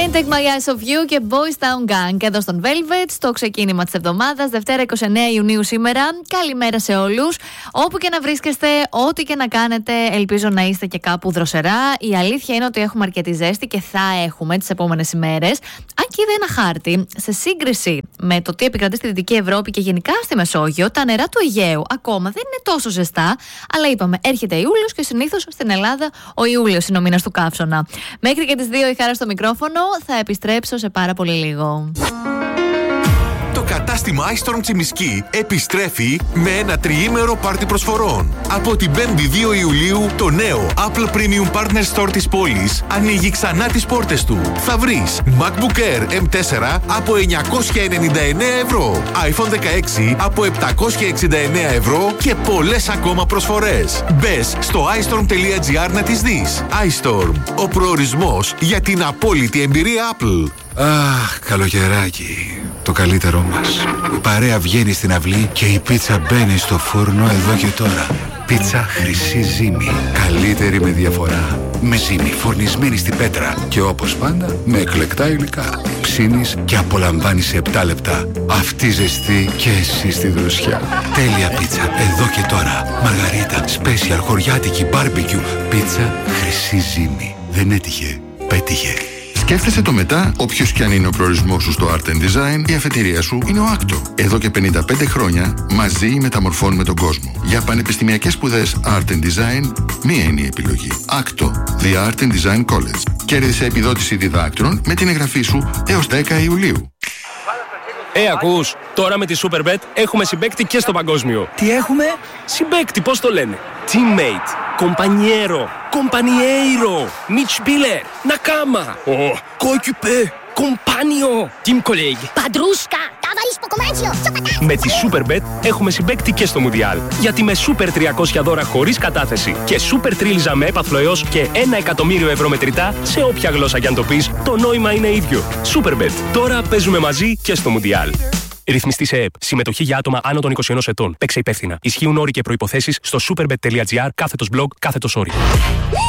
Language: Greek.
Can't Take My Eyes Off You και Boys Town Gang εδώ στον Velvet, στο ξεκίνημα της εβδομάδας, Δευτέρα 29 Ιουνίου σήμερα. Καλημέρα σε όλους. Όπου και να βρίσκεστε, ό,τι και να κάνετε, ελπίζω να είστε και κάπου δροσερά. Η αλήθεια είναι ότι έχουμε αρκετή ζέστη και θα έχουμε τις επόμενες ημέρες. Αν και είδα ένα χάρτη, σε σύγκριση με το τι επικρατεί στη Δυτική Ευρώπη και γενικά στη Μεσόγειο, τα νερά του Αιγαίου ακόμα δεν είναι τόσο ζεστά. Αλλά είπαμε, έρχεται Ιούλιος και συνήθως στην Ελλάδα ο Ιούλιος είναι ο μήνας του καύσωνα. Μέχρι και τις 2 η Χάρα στο μικρόφωνο, θα επιστρέψω σε πάρα πολύ λίγο. Το κατάστημα iStorm Τσιμισκή επιστρέφει με ένα τριήμερο πάρτι προσφορών. Από την 5η 2 Ιουλίου, το νέο Apple Premium Partner Store της πόλης ανοίγει ξανά τις πόρτες του. Θα βρεις MacBook Air M4 από 999 ευρώ, iPhone 16 από 769 ευρώ και πολλές ακόμα προσφορές. Μπες στο iStorm.gr να τις δεις. iStorm, ο προορισμός για την απόλυτη εμπειρία Apple. Αχ, καλοκαιράκι. Το καλύτερό μας. Η παρέα βγαίνει στην αυλή και η πίτσα μπαίνει στο φούρνο εδώ και τώρα. Πίτσα Χρυσή Ζύμη. Καλύτερη με διαφορά. Με ζύμη φορνισμένη στην πέτρα. Και όπως πάντα με εκλεκτά υλικά. Ψήνεις και απολαμβάνεις σε 7 λεπτά. Αυτή ζεστή και εσύ στη δροσιά. Τέλεια πίτσα εδώ και τώρα. Μαργαρίτα, special, χωριάτικη, μπάρμπεκιου. Πίτσα Χρυσή Ζύμη. Δεν έτυχε, πέτυχε. Σκέφτεσαι το μετά, όποιος κι αν είναι ο προορισμός σου στο Art and Design, η αφετηρία σου είναι ο Άκτο. Εδώ και 55 χρόνια μαζί μεταμορφώνουμε τον κόσμο. Για πανεπιστημιακές σπουδές Art and Design, μία είναι η επιλογή. Άκτο, The Art and Design College. Κέρδισε επιδότηση διδάκτρων με την εγγραφή σου έως 10 Ιουλίου. Ακούς, τώρα με τη Superbet έχουμε συμπαίκτη και στο παγκόσμιο. Τι έχουμε? Συμπαίκτη, πώς το λένε? Teammate, compañero, compañeiro, Mitspieler, Nakama, coéquipier, compagno, team colleague, Padrusca, ταβαρίσκο κομμάτσιο, Με τη Superbet έχουμε συμπαίκτη και στο Μουντιάλ. Γιατί με Super 300 δώρα χωρίς κατάθεση και Super Τρίλιζα με έπαθλο έως και 1 εκατομμύριο ευρώ μετρητά, σε όποια γλώσσα κι αν το πεις, το νόημα είναι ίδιο. Superbet. Τώρα παίζουμε μαζί και στο Μουντιάλ. Ρυθμιστή σε ΕΕΠ. Συμμετοχή για άτομα άνω των 21 ετών. Παίξε υπεύθυνα. Ισχύουν όροι και προϋποθέσεις στο superbet.gr/blog/όροι.